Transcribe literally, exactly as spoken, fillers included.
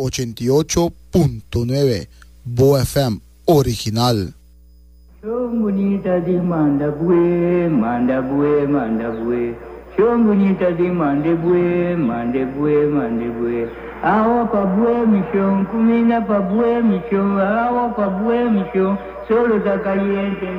ochenta y ocho punto nueve Boa F M original. Bonita di mandabue, mandabue, mandabue. Son bonita di mandabue, mandabue, mandabue. Agua pa bue michón, comida pa bue michón, agua pa bue michón, solo está caliente.